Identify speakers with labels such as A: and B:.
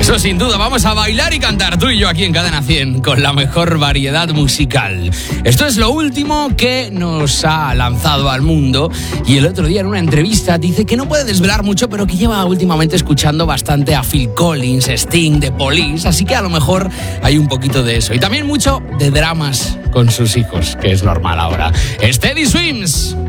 A: Eso sin duda, vamos a bailar y cantar tú y yo aquí en Cadena 100 con la mejor variedad musical. Esto es lo último que nos ha lanzado al mundo y el otro día en una entrevista dice que no puede desvelar mucho, pero que lleva últimamente escuchando bastante a Phil Collins, Sting, The Police, así que a lo mejor hay un poquito de eso y también mucho de dramas con sus hijos, que es normal ahora. Steady Swims.